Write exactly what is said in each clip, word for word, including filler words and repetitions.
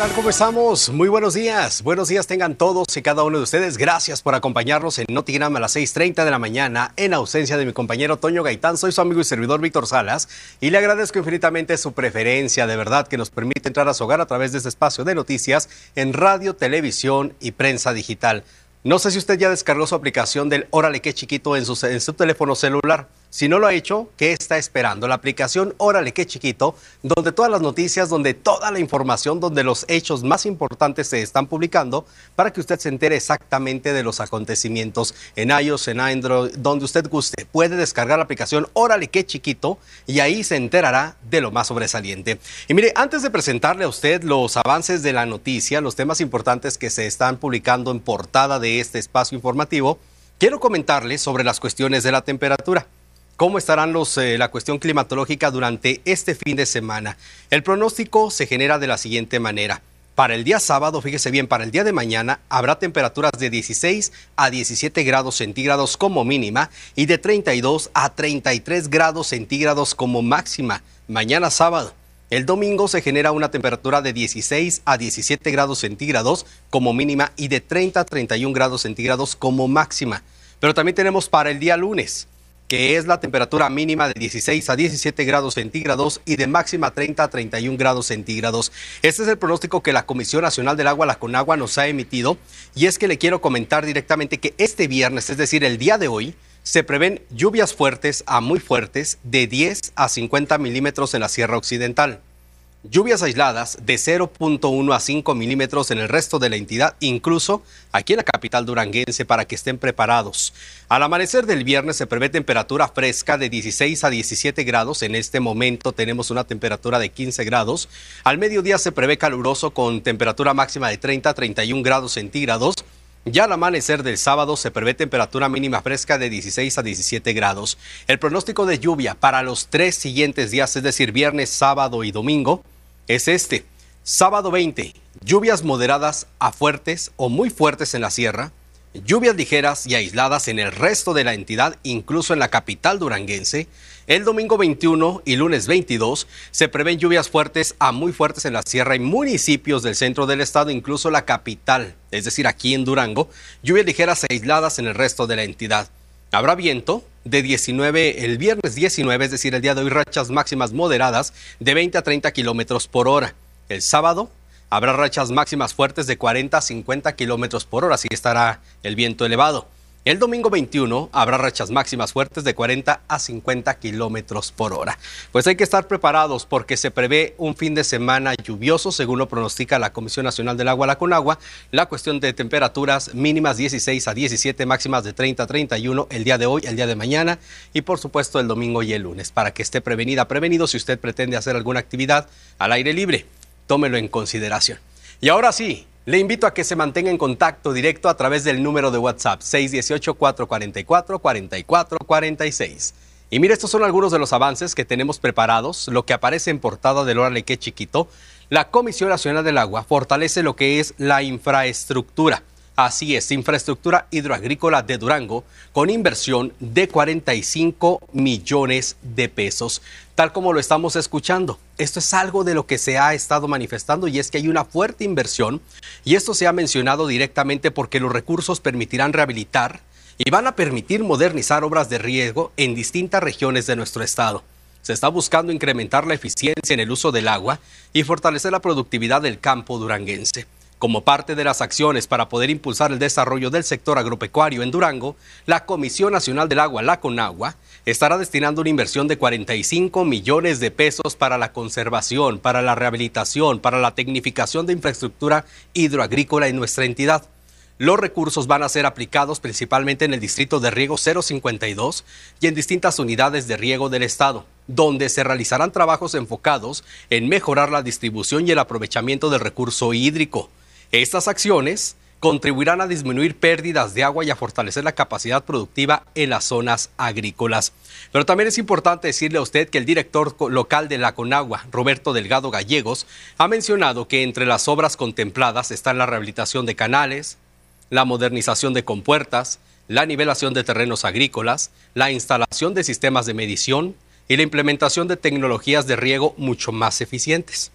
tal? ¿Cómo estamos? Muy buenos días. Buenos días tengan todos y cada uno de ustedes. Gracias por acompañarnos en Notigram a las seis treinta de la mañana en ausencia de mi compañero Toño Gaitán. Soy su amigo y servidor Víctor Salas y le agradezco infinitamente su preferencia, de verdad, que nos permite entrar a su hogar a través de este espacio de noticias en radio, televisión y prensa digital. No sé si usted ya descargó su aplicación del Órale Qué Chiquito en su, en su teléfono celular. Si no lo ha hecho, ¿qué está esperando? La aplicación Órale Qué Chiquito, donde todas las noticias, donde toda la información, donde los hechos más importantes se están publicando para que usted se entere exactamente de los acontecimientos en iOS, en Android, donde usted guste. Puede descargar la aplicación Órale Qué Chiquito y ahí se enterará de lo más sobresaliente. Y mire, antes de presentarle a usted los avances de la noticia, los temas importantes que se están publicando en portada de este espacio informativo, quiero comentarles sobre las cuestiones de la temperatura. ¿Cómo estarán los, eh, la cuestión climatológica durante este fin de semana? El pronóstico se genera de la siguiente manera. Para el día sábado, fíjese bien, para el día de mañana habrá temperaturas de dieciséis a diecisiete grados centígrados como mínima y de treinta y dos a treinta y tres grados centígrados como máxima. Mañana sábado. El domingo se genera una temperatura de dieciséis a diecisiete grados centígrados como mínima y de treinta a treinta y un grados centígrados como máxima. Pero también tenemos para el día lunes, que es la temperatura mínima de dieciséis a diecisiete grados centígrados y de máxima treinta a treinta y un grados centígrados. Este es el pronóstico que la Comisión Nacional del Agua, la CONAGUA, nos ha emitido. Y es que le quiero comentar directamente que este viernes, es decir, el día de hoy, se prevén lluvias fuertes a muy fuertes de diez a cincuenta milímetros en la Sierra Occidental. Lluvias aisladas de cero punto uno a cinco milímetros en el resto de la entidad, incluso aquí en la capital duranguense, para que estén preparados. Al amanecer del viernes se prevé temperatura fresca de dieciséis a diecisiete grados. En este momento tenemos una temperatura de quince grados. Al mediodía se prevé caluroso con temperatura máxima de treinta a treinta y un grados centígrados. Ya al amanecer del sábado se prevé temperatura mínima fresca de dieciséis a diecisiete grados. El pronóstico de lluvia para los tres siguientes días, es decir, viernes, sábado y domingo, es este. Sábado veinte, lluvias moderadas a fuertes o muy fuertes en la sierra, lluvias ligeras y aisladas en el resto de la entidad, incluso en la capital duranguense. El domingo veintiuno y lunes veintidós se prevén lluvias fuertes a muy fuertes en la sierra y municipios del centro del estado, incluso la capital, es decir, aquí en Durango, lluvias ligeras e aisladas en el resto de la entidad. Habrá viento de diecinueve el viernes diecinueve, es decir, el día de hoy, rachas máximas moderadas de veinte a treinta kilómetros por hora. El sábado habrá rachas máximas fuertes de cuarenta a cincuenta kilómetros por hora, así estará el viento elevado. El domingo veintiuno habrá rachas máximas fuertes de cuarenta a cincuenta kilómetros por hora. Pues hay que estar preparados porque se prevé un fin de semana lluvioso, según lo pronostica la Comisión Nacional del Agua, la CONAGUA. La cuestión de temperaturas mínimas dieciséis a diecisiete, máximas de treinta a treinta y uno el día de hoy, el día de mañana y por supuesto el domingo y el lunes, para que esté prevenida, prevenido si usted pretende hacer alguna actividad al aire libre. Tómelo en consideración. Y ahora sí, le invito a que se mantenga en contacto directo a través del número de WhatsApp seis uno ocho, cuatro cuatro cuatro, cuatro cuatro cuatro seis. Y mire, estos son algunos de los avances que tenemos preparados. Lo que aparece en portada del Órale Qué Chiquito. La Comisión Nacional del Agua fortalece lo que es la infraestructura. Así es, infraestructura hidroagrícola de Durango con inversión de cuarenta y cinco millones de pesos, tal como lo estamos escuchando. Esto es algo de lo que se ha estado manifestando y es que hay una fuerte inversión y esto se ha mencionado directamente porque los recursos permitirán rehabilitar y van a permitir modernizar obras de riego en distintas regiones de nuestro estado. Se está buscando incrementar la eficiencia en el uso del agua y fortalecer la productividad del campo duranguense. Como parte de las acciones para poder impulsar el desarrollo del sector agropecuario en Durango, la Comisión Nacional del Agua, la CONAGUA, estará destinando una inversión de cuarenta y cinco millones de pesos para la conservación, para la rehabilitación, para la tecnificación de infraestructura hidroagrícola en nuestra entidad. Los recursos van a ser aplicados principalmente en el distrito de riego cero cincuenta y dos y en distintas unidades de riego del estado, donde se realizarán trabajos enfocados en mejorar la distribución y el aprovechamiento del recurso hídrico. Estas acciones contribuirán a disminuir pérdidas de agua y a fortalecer la capacidad productiva en las zonas agrícolas. Pero también es importante decirle a usted que el director local de la CONAGUA, Roberto Delgado Gallegos, ha mencionado que entre las obras contempladas están la rehabilitación de canales, la modernización de compuertas, la nivelación de terrenos agrícolas, la instalación de sistemas de medición y la implementación de tecnologías de riego mucho más eficientes.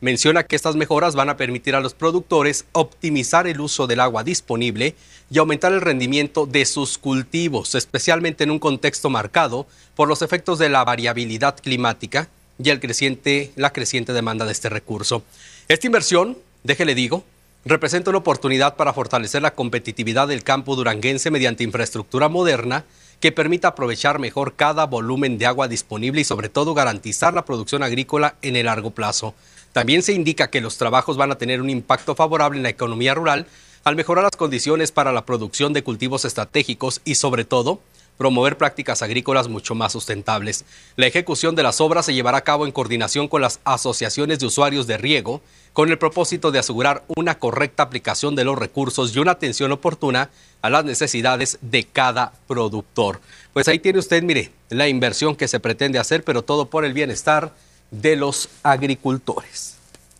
Menciona que estas mejoras van a permitir a los productores optimizar el uso del agua disponible y aumentar el rendimiento de sus cultivos, especialmente en un contexto marcado por los efectos de la variabilidad climática y el creciente, la creciente demanda de este recurso. Esta inversión, déjele digo, representa una oportunidad para fortalecer la competitividad del campo duranguense mediante infraestructura moderna que permita aprovechar mejor cada volumen de agua disponible y sobre todo garantizar la producción agrícola en el largo plazo. También se indica que los trabajos van a tener un impacto favorable en la economía rural al mejorar las condiciones para la producción de cultivos estratégicos y sobre todo promover prácticas agrícolas mucho más sustentables. La ejecución de las obras se llevará a cabo en coordinación con las asociaciones de usuarios de riego, con el propósito de asegurar una correcta aplicación de los recursos y una atención oportuna a las necesidades de cada productor. Pues ahí tiene usted, mire, la inversión que se pretende hacer, pero todo por el bienestar de los agricultores.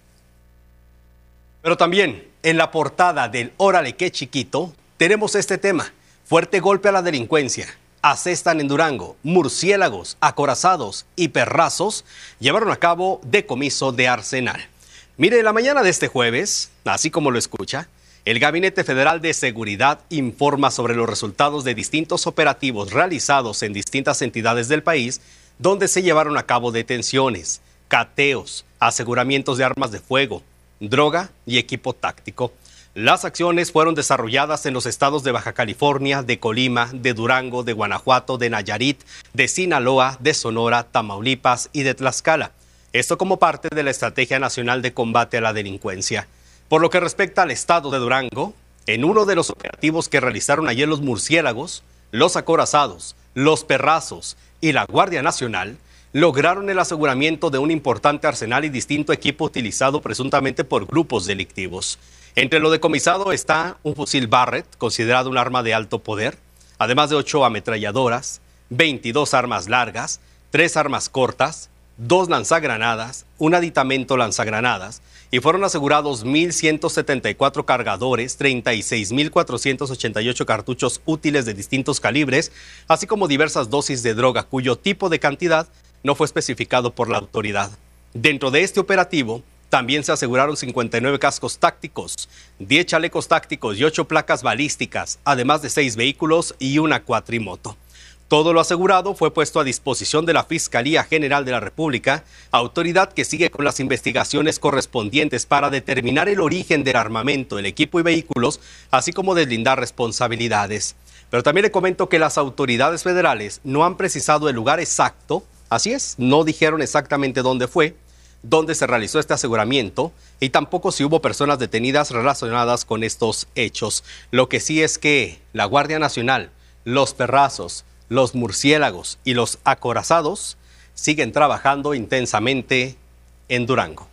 Pero también en la portada del Órale qué chiquito tenemos este tema: fuerte golpe a la delincuencia. Asestan en Durango, murciélagos, acorazados y perrazos llevaron a cabo decomiso de arsenal. Mire, la mañana de este jueves, así como lo escucha, el Gabinete Federal de Seguridad informa sobre los resultados de distintos operativos realizados en distintas entidades del país, donde se llevaron a cabo detenciones, cateos, aseguramientos de armas de fuego, droga y equipo táctico. Las acciones fueron desarrolladas en los estados de Baja California, de Colima, de Durango, de Guanajuato, de Nayarit, de Sinaloa, de Sonora, Tamaulipas y de Tlaxcala. Esto como parte de la Estrategia Nacional de Combate a la Delincuencia. Por lo que respecta al estado de Durango, en uno de los operativos que realizaron ayer los murciélagos, los acorazados, los perrazos y la Guardia Nacional, lograron el aseguramiento de un importante arsenal y distinto equipo utilizado presuntamente por grupos delictivos. Entre lo decomisado está un fusil Barrett, considerado un arma de alto poder, además de ocho ametralladoras, veintidós armas largas, tres armas cortas, dos lanzagranadas, un aditamento lanzagranadas, y fueron asegurados mil ciento setenta y cuatro cargadores, treinta y seis mil cuatrocientos ochenta y ocho cartuchos útiles de distintos calibres, así como diversas dosis de droga cuyo tipo de cantidad no fue especificado por la autoridad. Dentro de este operativo, también se aseguraron cincuenta y nueve cascos tácticos, diez chalecos tácticos y ocho placas balísticas, además de seis vehículos y una cuatrimoto. Todo lo asegurado fue puesto a disposición de la Fiscalía General de la República, autoridad que sigue con las investigaciones correspondientes para determinar el origen del armamento, el equipo y vehículos, así como deslindar responsabilidades. Pero también le comento que las autoridades federales no han precisado el lugar exacto, así es, no dijeron exactamente dónde fue, dónde se realizó este aseguramiento y tampoco si hubo personas detenidas relacionadas con estos hechos. Lo que sí es que la Guardia Nacional, los perrazos, los murciélagos y los acorazados siguen trabajando intensamente en Durango.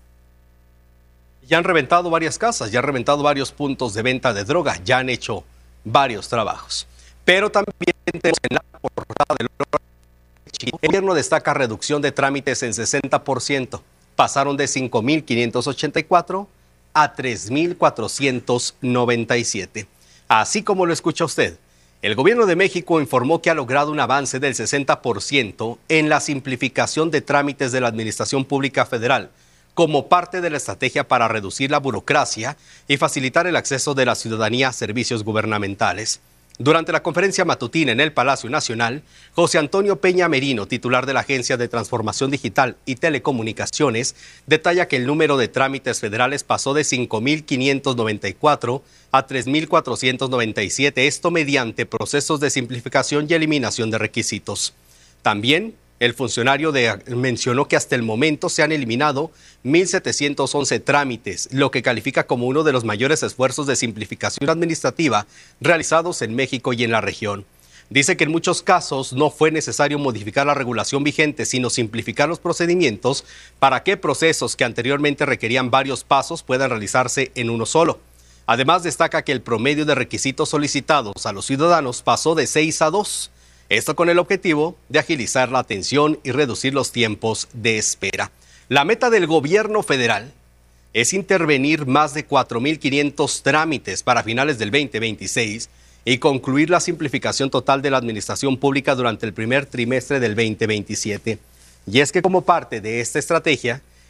Ya han reventado varias casas, ya han reventado varios puntos de venta de droga, ya han hecho varios trabajos. Pero también tenemos en la portada del el gobierno destaca reducción de trámites en sesenta por ciento. Pasaron de cinco mil quinientos ochenta y cuatro a tres mil cuatrocientos noventa y siete. Así como lo escucha usted, el gobierno de México informó que ha logrado un avance del sesenta por ciento en la simplificación de trámites de la Administración Pública Federal, como parte de la estrategia para reducir la burocracia y facilitar el acceso de la ciudadanía a servicios gubernamentales. Durante la conferencia matutina en el Palacio Nacional, José Antonio Peña Merino, titular de la Agencia de Transformación Digital y Telecomunicaciones, detalla que el número de trámites federales pasó de cinco mil quinientos noventa y cuatro a tres mil cuatrocientos noventa y siete, esto mediante procesos de simplificación y eliminación de requisitos. También el funcionario de, mencionó que hasta el momento se han eliminado mil setecientos once trámites, lo que califica como uno de los mayores esfuerzos de simplificación administrativa realizados en México y en la región. Dice que en muchos casos no fue necesario modificar la regulación vigente, sino simplificar los procedimientos para que procesos que anteriormente requerían varios pasos puedan realizarse en uno solo. Además, destaca que el promedio de requisitos solicitados a los ciudadanos pasó de seis a dos. Esto con el objetivo de agilizar la atención y reducir los tiempos de espera. La meta del gobierno federal es intervenir más de cuatro mil quinientos trámites para finales del veinte veintiséis y concluir la simplificación total de la administración pública durante el primer trimestre del veinte veintisiete. Y es que como parte de esta estrategia,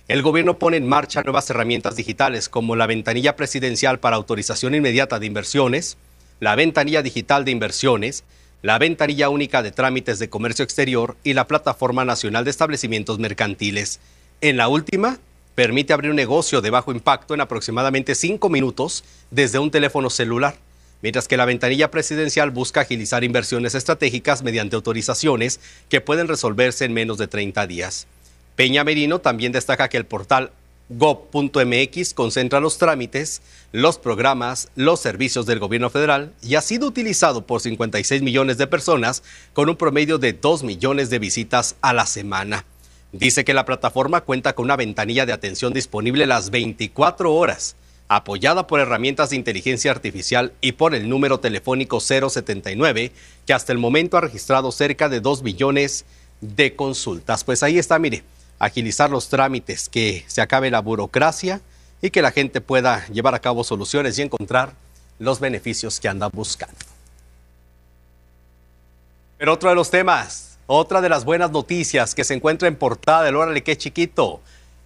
El gobierno pone en marcha nuevas herramientas digitales como la ventanilla presidencial para autorización inmediata de inversiones, la ventanilla digital de inversiones, la ventanilla única de trámites de comercio exterior y la plataforma nacional de establecimientos mercantiles. En la última, permite abrir un negocio de bajo impacto en aproximadamente cinco minutos desde un teléfono celular, mientras que la ventanilla presidencial busca agilizar inversiones estratégicas mediante autorizaciones que pueden resolverse en menos de treinta días. Peña Merino también destaca que el portal gov punto m x concentra los trámites, los programas, los servicios del gobierno federal y ha sido utilizado por cincuenta y seis millones de personas con un promedio de dos millones de visitas a la semana. Dice que la plataforma cuenta con una ventanilla de atención disponible las veinticuatro horas, apoyada por herramientas de inteligencia artificial y por el número telefónico cero setenta y nueve, que hasta el momento ha registrado cerca de dos millones de consultas. Pues ahí está, mire, agilizar los trámites, que se acabe la burocracia y que la gente pueda llevar a cabo soluciones y encontrar los beneficios que andan buscando. Pero otro de los temas, otra de las buenas noticias que se encuentra en portada del Órale Qué Chiquito: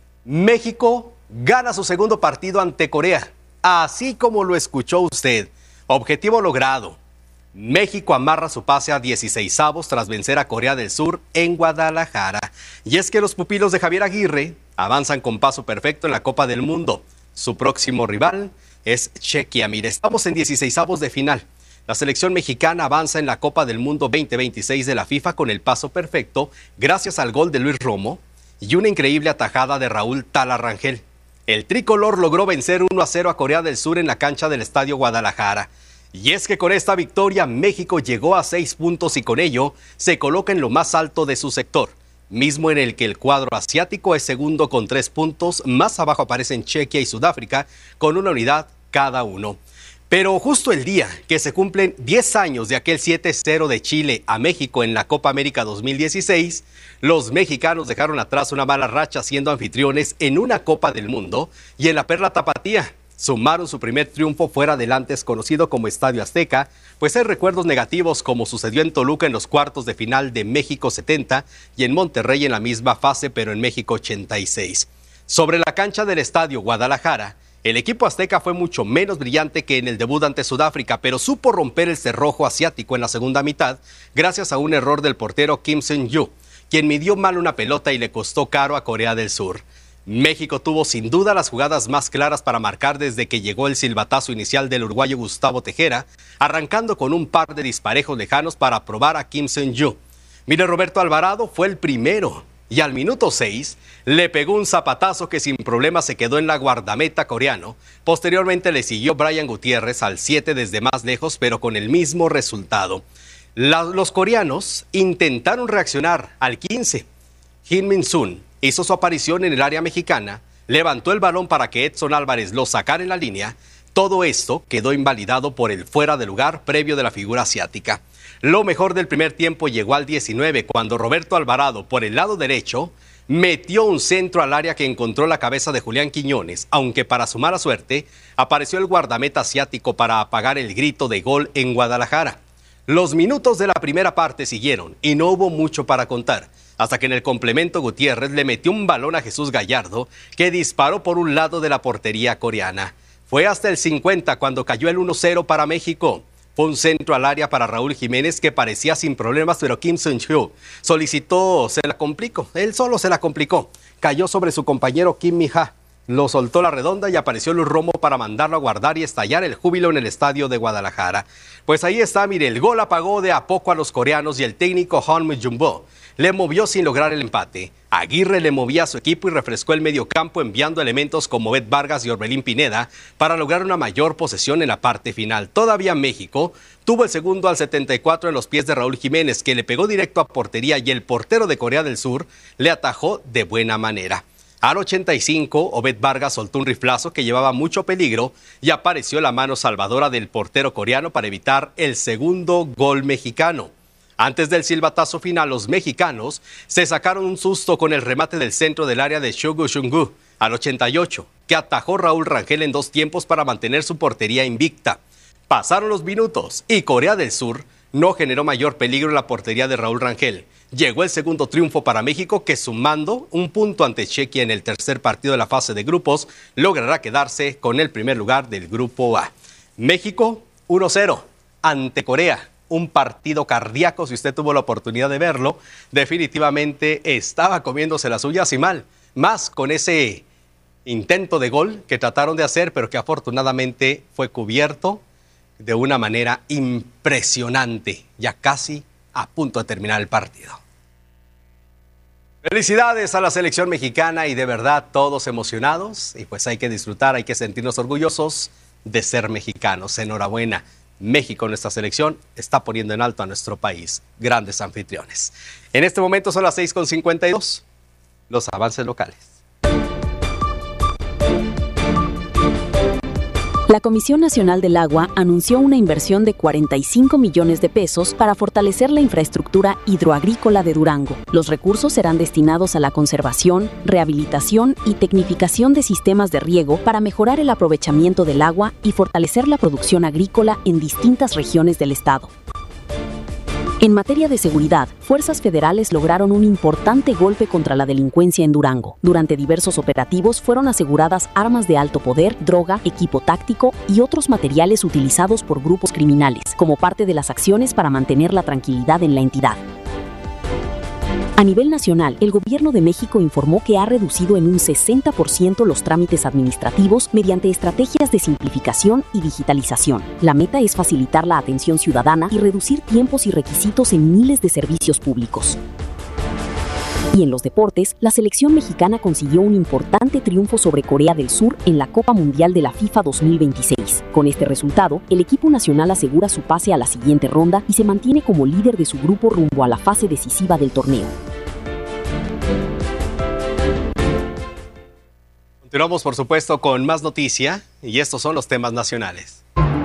México gana su segundo partido ante Corea, así como lo escuchó usted. Objetivo logrado. México amarra su pase a dieciseisavos tras vencer a Corea del Sur en Guadalajara. Y es que los pupilos de Javier Aguirre avanzan con paso perfecto en la Copa del Mundo. Su próximo rival es Chequia. Mire, estamos en dieciseisavos de final. La selección mexicana avanza en la Copa del Mundo veinte veintiséis de la FIFA con el paso perfecto gracias al gol de Luis Romo y una increíble atajada de Raúl Tala Rangel. El tricolor logró vencer uno a cero a Corea del Sur en la cancha del Estadio Guadalajara. Y es que con esta victoria México llegó a seis puntos y con ello se coloca en lo más alto de su sector, mismo en el que el cuadro asiático es segundo con tres puntos, más abajo aparecen Chequia y Sudáfrica con una unidad cada uno. Pero justo el día que se cumplen diez años de aquel siete cero de Chile a México en la Copa América dos mil dieciséis, los mexicanos dejaron atrás una mala racha siendo anfitriones en una Copa del Mundo y en la Perla Tapatía sumaron su primer triunfo fuera del antes conocido como Estadio Azteca, pues hay recuerdos negativos como sucedió en Toluca en los cuartos de final de México setenta y en Monterrey en la misma fase pero en México ochenta y seis. Sobre la cancha del Estadio Guadalajara, el equipo azteca fue mucho menos brillante que en el debut ante Sudáfrica, pero supo romper el cerrojo asiático en la segunda mitad gracias a un error del portero Kim Seung-yu, quien midió mal una pelota y le costó caro a Corea del Sur. México tuvo sin duda las jugadas más claras para marcar desde que llegó el silbatazo inicial del uruguayo Gustavo Tejera, arrancando con un par de disparejos lejanos para probar a Kim Seung-yu. Mire, Roberto Alvarado fue el primero y al minuto seis le pegó un zapatazo que sin problema se quedó en la guardameta coreano. Posteriormente le siguió Brian Gutiérrez al siete desde más lejos, pero con el mismo resultado. La, los coreanos intentaron reaccionar al quince. Jin Min-sun hizo su aparición en el área mexicana, levantó el balón para que Edson Álvarez lo sacara en la línea. Todo esto quedó invalidado por el fuera de lugar previo de la figura asiática. Lo mejor del primer tiempo llegó al diecinueve, cuando Roberto Alvarado, por el lado derecho, metió un centro al área que encontró la cabeza de Julián Quiñones, aunque para su mala suerte, apareció el guardameta asiático para apagar el grito de gol en Guadalajara. Los minutos de la primera parte siguieron y no hubo mucho para contar, hasta que en el complemento Gutiérrez le metió un balón a Jesús Gallardo, que disparó por un lado de la portería coreana. Fue hasta el cincuenta cuando cayó el uno cero para México. Fue un centro al área para Raúl Jiménez que parecía sin problemas, pero Kim Seung-yu solicitó, se la complicó, él solo se la complicó. Cayó sobre su compañero Kim Mi-ha, lo soltó la redonda y apareció Luis Romo para mandarlo a guardar y estallar el júbilo en el estadio de Guadalajara. Pues ahí está, mire, el gol apagó de a poco a los coreanos y el técnico Han Myung-bo le movió sin lograr el empate. Aguirre le movía a su equipo y refrescó el mediocampo enviando elementos como Bet Vargas y Orbelín Pineda para lograr una mayor posesión en la parte final. Todavía México tuvo el segundo al setenta y cuatro en los pies de Raúl Jiménez, que le pegó directo a portería y el portero de Corea del Sur le atajó de buena manera. Al ochenta y cinco, Obed Vargas soltó un riflazo que llevaba mucho peligro y apareció la mano salvadora del portero coreano para evitar el segundo gol mexicano. Antes del silbatazo final, los mexicanos se sacaron un susto con el remate del centro del área de Shogu Shungu al ochenta y ocho, que atajó Raúl Rangel en dos tiempos para mantener su portería invicta. Pasaron los minutos y Corea del Sur no generó mayor peligro en la portería de Raúl Rangel, Llegó el segundo triunfo para México, que sumando un punto ante Chequia en el tercer partido de la fase de grupos, logrará quedarse con el primer lugar del grupo A. México uno cero ante Corea. Un partido cardíaco, si usted tuvo la oportunidad de verlo, definitivamente estaba comiéndose las suyas y mal. Más con ese intento de gol que trataron de hacer, pero que afortunadamente fue cubierto de una manera impresionante, ya casi a punto de terminar el partido. Felicidades a la selección mexicana y de verdad todos emocionados, y pues hay que disfrutar, hay que sentirnos orgullosos de ser mexicanos. Enhorabuena. México, nuestra selección, está poniendo en alto a nuestro país. Grandes anfitriones. En este momento son las seis con cincuenta y dos. Los avances locales. La Comisión Nacional del Agua anunció una inversión de cuarenta y cinco millones de pesos para fortalecer la infraestructura hidroagrícola de Durango. Los recursos serán destinados a la conservación, rehabilitación y tecnificación de sistemas de riego para mejorar el aprovechamiento del agua y fortalecer la producción agrícola en distintas regiones del estado. En materia de seguridad, fuerzas federales lograron un importante golpe contra la delincuencia en Durango. Durante diversos operativos fueron aseguradas armas de alto poder, droga, equipo táctico y otros materiales utilizados por grupos criminales, como parte de las acciones para mantener la tranquilidad en la entidad. A nivel nacional, el Gobierno de México informó que ha reducido en un sesenta por ciento los trámites administrativos mediante estrategias de simplificación y digitalización. La meta es facilitar la atención ciudadana y reducir tiempos y requisitos en miles de servicios públicos. Y en los deportes, la selección mexicana consiguió un importante triunfo sobre Corea del Sur en la Copa Mundial de la FIFA dos mil veintiséis. Con este resultado, el equipo nacional asegura su pase a la siguiente ronda y se mantiene como líder de su grupo rumbo a la fase decisiva del torneo. Continuamos, por supuesto, con más noticia y estos son los temas nacionales.